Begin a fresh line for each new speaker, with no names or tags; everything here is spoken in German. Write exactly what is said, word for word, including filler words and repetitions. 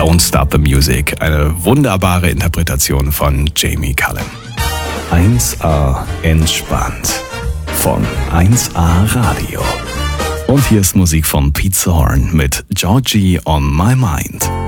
Don't Stop the Music. Eine wunderbare Interpretation von Jamie Cullum. eins A entspannt von eins A Radio. Und hier ist Musik von Pete Zorn mit Georgie on My Mind.